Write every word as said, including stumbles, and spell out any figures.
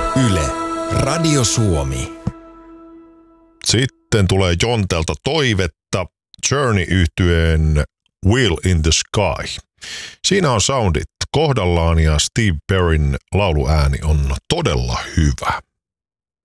Yle, Radio Suomi. Sitten tulee Jontelta toivetta Journey-yhtyeen Wheel in the Sky. Siinä on soundit kohdallaan ja Steve Perryn lauluääni on todella hyvä.